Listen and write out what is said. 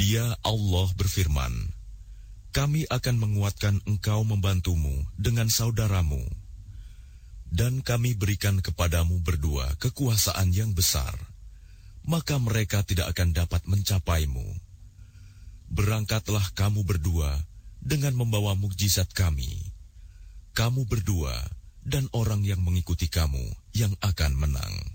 Dia Allah berfirman, kami akan menguatkan engkau membantumu dengan saudaramu, dan kami berikan kepadamu berdua kekuasaan yang besar, maka mereka tidak akan dapat mencapaimu. Berangkatlah kamu berdua dengan membawa mukjizat kami. Kamu berdua dan orang yang mengikuti kamu yang akan menang.